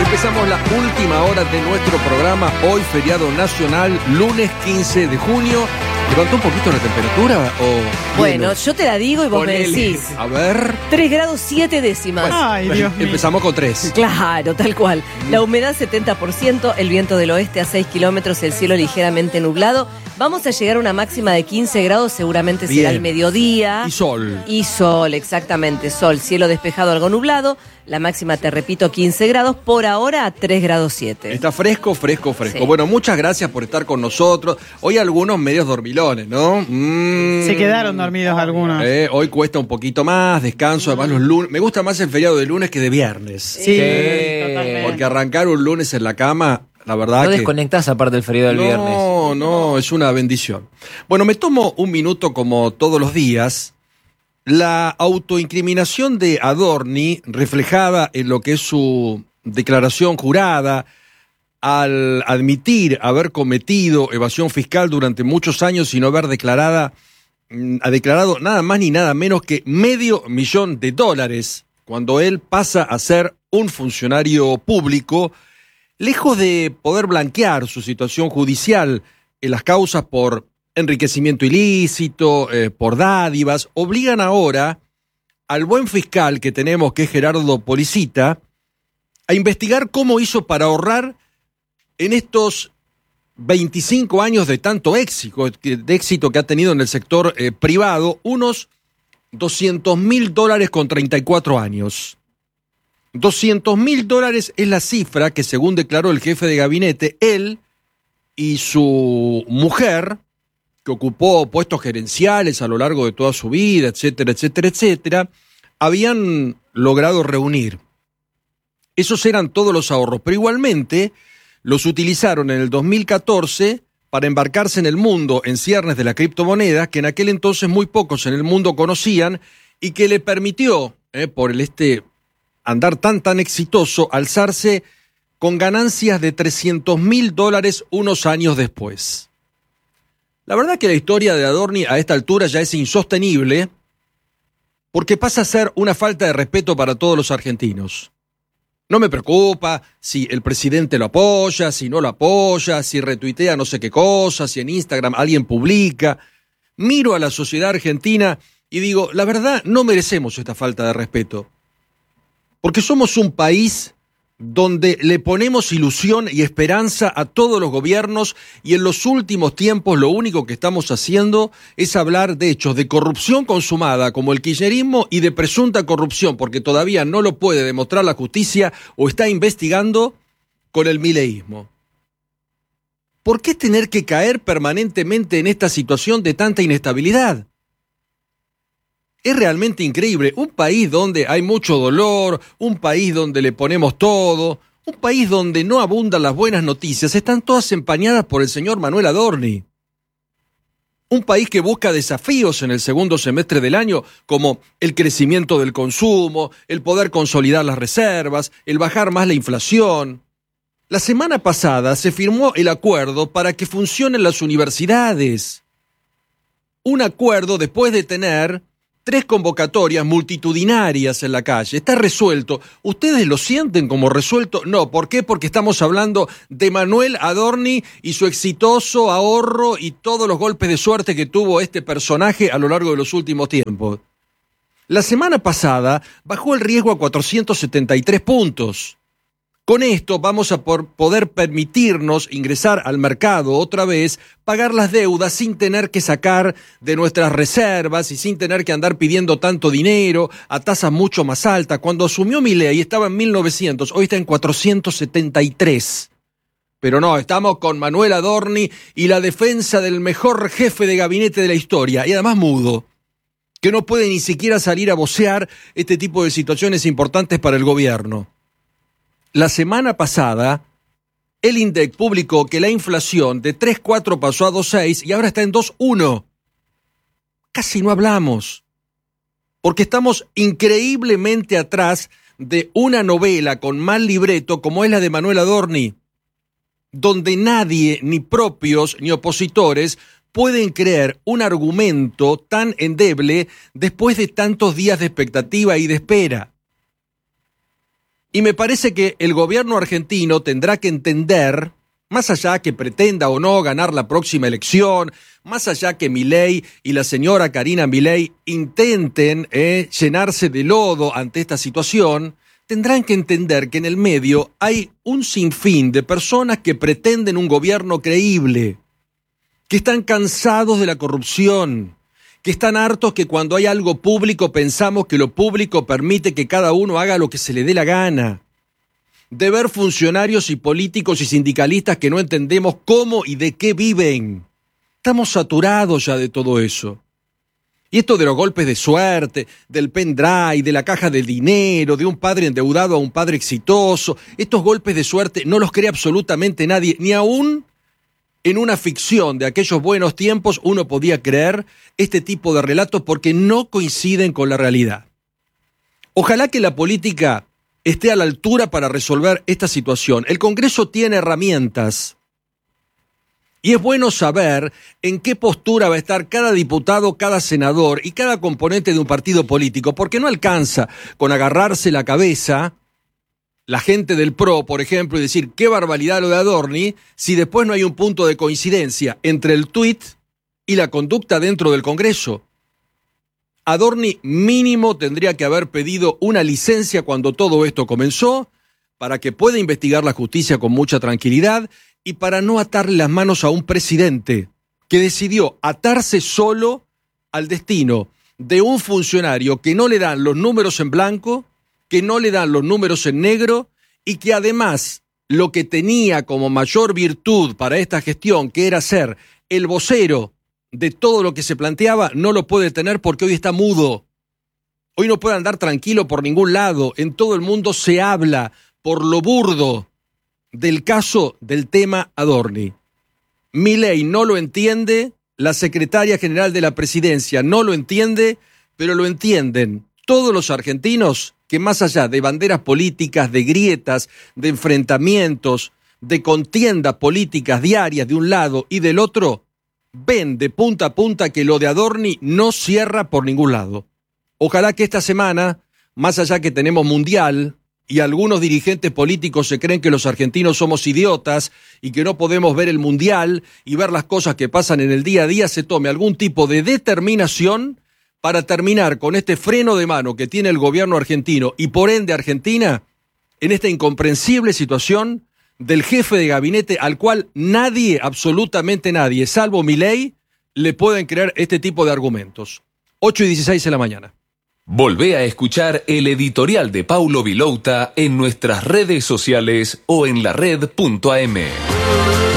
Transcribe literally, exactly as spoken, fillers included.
Empezamos la última hora de nuestro programa, hoy feriado nacional, lunes quince de junio. ¿Levantó un poquito la temperatura o...? Bueno, menos? yo te la digo y vos Ponele. me decís. A ver... tres grados siete décimas. Bueno, Ay, Dios mío. empezamos con tres. Claro, tal cual. La humedad setenta por ciento, el viento del oeste a seis kilómetros, el cielo ligeramente nublado. Vamos a llegar a una máxima de quince grados, seguramente Bien. será el mediodía. Y sol. Y sol, exactamente, sol, cielo despejado, algo nublado. La máxima, te repito, quince grados, por ahora tres grados siete. Está fresco, fresco, fresco. Sí. Bueno, muchas gracias por estar con nosotros. Hoy algunos medios dormilones, ¿no? Mm. Se quedaron dormidos algunos. Eh, hoy cuesta un poquito más, descanso, además los lunes. Me gusta más el feriado de lunes que de viernes. Sí, totalmente. Porque arrancar un lunes en la cama, la verdad No que... desconectás aparte del feriado del no, viernes. No, no, es una bendición. Bueno, me tomo un minuto como todos los días. La autoincriminación de Adorni, reflejada en lo que es su declaración jurada, al admitir haber cometido evasión fiscal durante muchos años y no haber declarada, ha declarado nada más ni nada menos que medio millón de dólares, cuando él pasa a ser un funcionario público, lejos de poder blanquear su situación judicial en las causas por enriquecimiento ilícito, eh, por dádivas, obligan ahora al buen fiscal que tenemos, que es Gerardo Policita, a investigar cómo hizo para ahorrar en estos veinticinco años de tanto éxito, de éxito que ha tenido en el sector eh, privado, unos doscientos mil dólares con treinta y cuatro años. doscientos mil dólares es la cifra que, según declaró el jefe de gabinete, él y su mujer, que ocupó puestos gerenciales a lo largo de toda su vida, etcétera, etcétera, etcétera, habían logrado reunir. Esos eran todos los ahorros, pero igualmente los utilizaron en el dos mil catorce para embarcarse en el mundo en ciernes de la criptomoneda, que en aquel entonces muy pocos en el mundo conocían, y que le permitió, eh, por el este andar tan tan exitoso, alzarse con ganancias de trescientos mil dólares unos años después. La verdad que la historia de Adorni a esta altura ya es insostenible, porque pasa a ser una falta de respeto para todos los argentinos. No me preocupa si el presidente lo apoya, si no lo apoya, si retuitea no sé qué cosa, si en Instagram alguien publica. Miro a la sociedad argentina y digo, la verdad, no merecemos esta falta de respeto. Porque somos un país donde le ponemos ilusión y esperanza a todos los gobiernos, y en los últimos tiempos lo único que estamos haciendo es hablar de hechos de corrupción consumada como el kirchnerismo y de presunta corrupción, porque todavía no lo puede demostrar la justicia o está investigando, con el mileísmo. ¿Por qué tener que caer permanentemente en esta situación de tanta inestabilidad? Es realmente increíble, un país donde hay mucho dolor, un país donde le ponemos todo, un país donde no abundan las buenas noticias, están todas empañadas por el señor Manuel Adorni. Un país que busca desafíos en el segundo semestre del año, como el crecimiento del consumo, el poder consolidar las reservas, el bajar más la inflación. La semana pasada se firmó el acuerdo para que funcionen las universidades. Un acuerdo después de tener tres convocatorias multitudinarias en la calle. Está resuelto. ¿Ustedes lo sienten como resuelto? No. ¿Por qué? Porque estamos hablando de Manuel Adorni y su exitoso ahorro y todos los golpes de suerte que tuvo este personaje a lo largo de los últimos tiempos. La semana pasada bajó el riesgo a cuatrocientos setenta y tres puntos. Con esto vamos a por poder permitirnos ingresar al mercado otra vez, pagar las deudas sin tener que sacar de nuestras reservas y sin tener que andar pidiendo tanto dinero a tasas mucho más altas. Cuando asumió Milei estaba en mil novecientos, hoy está en cuatrocientos setenta y tres. Pero no, estamos con Manuel Adorni y la defensa del mejor jefe de gabinete de la historia, y además mudo, que no puede ni siquiera salir a vocear este tipo de situaciones importantes para el gobierno. La semana pasada, el INDEC publicó que la inflación de tres coma cuatro pasó a dos coma seis y ahora está en dos coma uno. Casi no hablamos, porque estamos increíblemente atrás de una novela con mal libreto como es la de Manuel Adorni, donde nadie, ni propios ni opositores, pueden creer un argumento tan endeble después de tantos días de expectativa y de espera. Y me parece que el gobierno argentino tendrá que entender, más allá que pretenda o no ganar la próxima elección, más allá que Milei y la señora Karina Milei intenten eh, llenarse de lodo ante esta situación, tendrán que entender que en el medio hay un sinfín de personas que pretenden un gobierno creíble, que están cansados de la corrupción, que están hartos que cuando hay algo público pensamos que lo público permite que cada uno haga lo que se le dé la gana, de ver funcionarios y políticos y sindicalistas que no entendemos cómo y de qué viven. Estamos saturados ya de todo eso. Y esto de los golpes de suerte, del pendrive, de la caja de dinero, de un padre endeudado a un padre exitoso, estos golpes de suerte no los cree absolutamente nadie, ni aún en una ficción de aquellos buenos tiempos uno podía creer este tipo de relatos porque no coinciden con la realidad. Ojalá que la política esté a la altura para resolver esta situación. El Congreso tiene herramientas y es bueno saber en qué postura va a estar cada diputado, cada senador y cada componente de un partido político, porque no alcanza con agarrarse la cabeza la gente del P R O, por ejemplo, y decir qué barbaridad lo de Adorni, si después no hay un punto de coincidencia entre el tuit y la conducta dentro del Congreso. Adorni mínimo tendría que haber pedido una licencia cuando todo esto comenzó, para que pueda investigar la justicia con mucha tranquilidad y para no atarle las manos a un presidente que decidió atarse solo al destino de un funcionario que no le dan los números en blanco, que no le dan los números en negro y que además lo que tenía como mayor virtud para esta gestión, que era ser el vocero de todo lo que se planteaba, no lo puede tener porque hoy está mudo. Hoy no puede andar tranquilo por ningún lado. En todo el mundo se habla por lo burdo del caso del tema Adorni. Milei no lo entiende, la secretaria general de la presidencia no lo entiende, pero lo entienden todos los argentinos que más allá de banderas políticas, de grietas, de enfrentamientos, de contiendas políticas diarias de un lado y del otro, ven de punta a punta que lo de Adorni no cierra por ningún lado. Ojalá que esta semana, más allá que tenemos mundial y algunos dirigentes políticos se creen que los argentinos somos idiotas y que no podemos ver el mundial y ver las cosas que pasan en el día a día, se tome algún tipo de determinación para terminar con este freno de mano que tiene el gobierno argentino y por ende Argentina en esta incomprensible situación del jefe de gabinete al cual nadie, absolutamente nadie, salvo Milei, le pueden creer este tipo de argumentos. ocho y dieciséis de la mañana. Volvé a escuchar el editorial de Paulo Vilouta en nuestras redes sociales o en la red punto a m.